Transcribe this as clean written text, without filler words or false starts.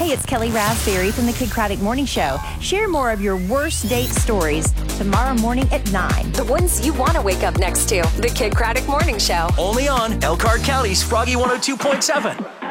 Hey, it's Kelly Raspberry from the Kid Craddock Morning Show. Share more of your worst date stories tomorrow morning at 9. The ones you want to wake up next to. The Kid Craddock Morning Show. Only on Elkhart County's Froggy 102.7.